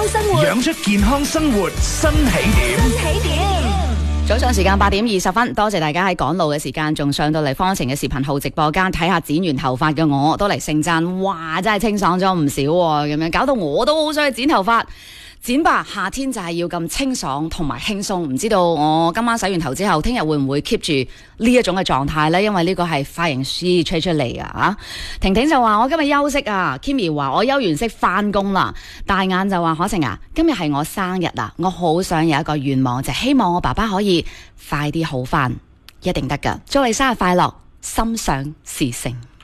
生活， 養出健康生活新起點。 早上時間8:20，多謝大家喺趕路嘅時間仲上到嚟方程嘅視頻號直播間睇下剪完頭髮嘅我，都嚟盛讚，哇真係清爽咗唔少喎，咁樣搞到我都好想去剪頭髮。剪吧，夏天就係要咁清爽同埋輕鬆。唔知道我今晚洗完頭之後，聽日會唔會 keep 住呢一種嘅狀態呢？因為呢個係髮型師吹出嚟啊！婷婷就話我今日休息啊 ，Kimmy 話我休完息翻工啦。大眼就話可晴啊，今日係我生日啊，我好想有一個願望，就希望我爸爸可以快啲好翻，一定得噶。祝你生日快樂，心想事成。